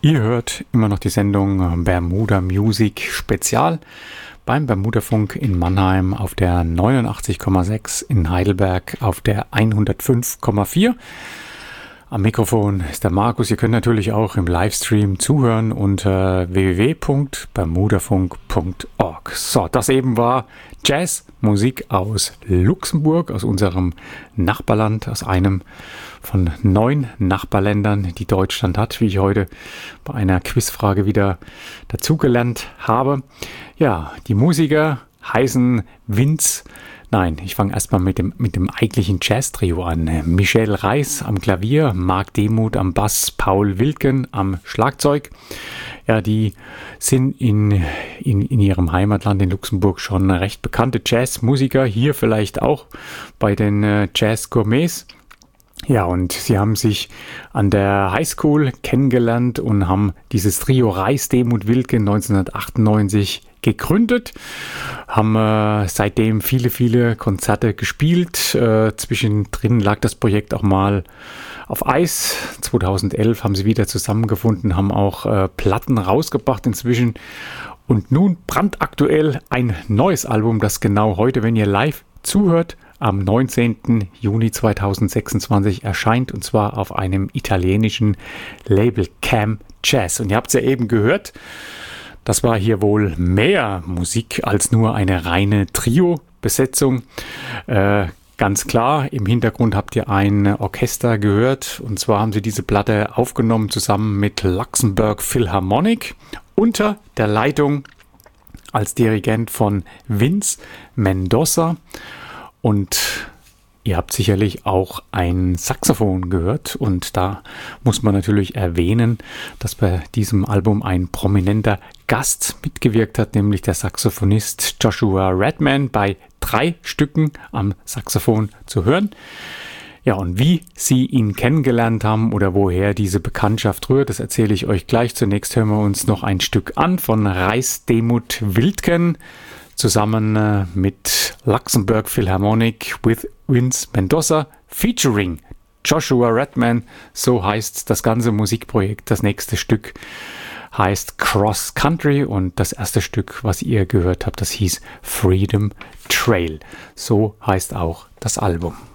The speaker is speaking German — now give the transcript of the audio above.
Ihr hört immer noch die Sendung Bermuda Music Spezial beim Bermuda-Funk in Mannheim auf der 89,6, in Heidelberg auf der 105,4. Am Mikrofon ist der Markus. Ihr könnt natürlich auch im Livestream zuhören unter www.bermudafunk.org. So, das eben war Jazzmusik aus Luxemburg, aus unserem Nachbarland, aus einem von 9 Nachbarländern, die Deutschland hat, wie ich heute bei einer Quizfrage wieder dazugelernt habe. Ja, die Musiker heißen Vince. Nein, ich fange erstmal mit dem eigentlichen Jazz-Trio an. Michel Reis am Klavier, Marc Demuth am Bass, Paul Wilken am Schlagzeug. Ja, die sind in ihrem Heimatland in Luxemburg schon recht bekannte Jazzmusiker. Hier vielleicht auch bei den Jazz-Gourmets. Ja, und sie haben sich an der Highschool kennengelernt und haben dieses Trio Reis, Demuth, Wilken 1998 gegründet, haben seitdem viele Konzerte gespielt. Zwischendrin lag das Projekt auch mal auf Eis. 2011 haben sie wieder zusammengefunden, haben auch Platten rausgebracht inzwischen. Und nun brandaktuell ein neues Album, das genau heute, wenn ihr live zuhört, am 19. Juni 2026 erscheint, und zwar auf einem italienischen Label Cam Jazz. Und ihr habt es ja eben gehört, das war hier wohl mehr Musik als nur eine reine Trio-Besetzung. Ganz klar, im Hintergrund habt ihr ein Orchester gehört, und zwar haben sie diese Platte aufgenommen zusammen mit Luxembourg Philharmonic unter der Leitung als Dirigent von Vince Mendoza. Und ihr habt sicherlich auch ein Saxophon gehört, und da muss man natürlich erwähnen, dass bei diesem Album ein prominenter Gast mitgewirkt hat, nämlich der Saxophonist Joshua Redman, bei 3 Stücken am Saxophon zu hören. Ja, und wie sie ihn kennengelernt haben oder woher diese Bekanntschaft rührt, das erzähle ich euch gleich. Zunächst hören wir uns noch ein Stück an von Reis, Demuth, Wilken, zusammen mit Luxembourg Philharmonic with Vince Mendoza featuring Joshua Redman. So heißt das ganze Musikprojekt. Das nächste Stück heißt Cross Country, und das erste Stück, was ihr gehört habt, das hieß Freedom Trail. So heißt auch das Album.